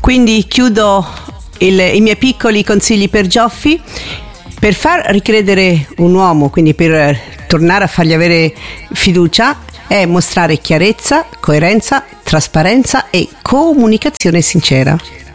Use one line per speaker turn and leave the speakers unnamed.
Quindi chiudo i miei piccoli consigli per Gioffi. Per far ricredere un uomo, quindi per tornare a fargli avere fiducia, è mostrare chiarezza, coerenza, trasparenza e comunicazione sincera.